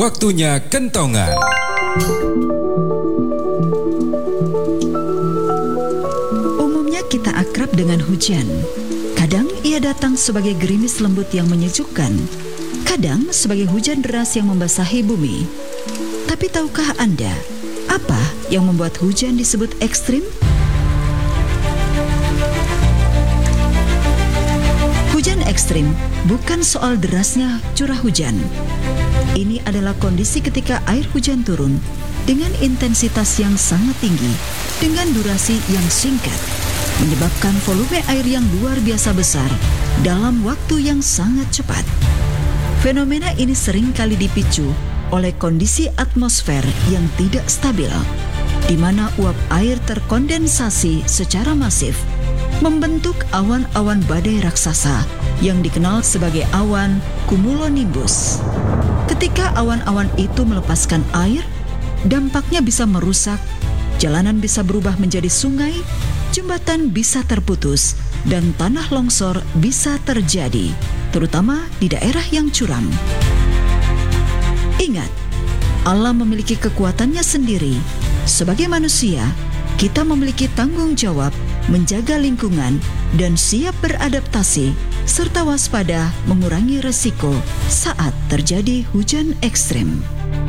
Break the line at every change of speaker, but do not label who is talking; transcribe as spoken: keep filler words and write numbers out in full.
Waktunya kentongan.
Umumnya kita akrab dengan hujan. Kadang ia datang sebagai gerimis lembut yang menyejukkan, kadang sebagai hujan deras yang membasahi bumi. Tapi tahukah Anda, apa yang membuat hujan disebut ekstrim? Hujan ekstrim bukan soal derasnya curah hujan. Ini adalah kondisi ketika air hujan turun dengan intensitas yang sangat tinggi, dengan durasi yang singkat, menyebabkan volume air yang luar biasa besar dalam waktu yang sangat cepat. Fenomena ini sering kali dipicu oleh kondisi atmosfer yang tidak stabil, di mana uap air terkondensasi secara masif, membentuk awan-awan badai raksasa yang dikenal sebagai awan cumulonimbus. Ketika awan-awan itu melepaskan air, dampaknya bisa merusak, jalanan bisa berubah menjadi sungai, jembatan bisa terputus, dan tanah longsor bisa terjadi, terutama di daerah yang curam. Ingat, Allah memiliki kekuatannya sendiri. Sebagai manusia, kita memiliki tanggung jawab menjaga lingkungan dan siap beradaptasi serta waspada mengurangi resiko saat terjadi hujan ekstrem.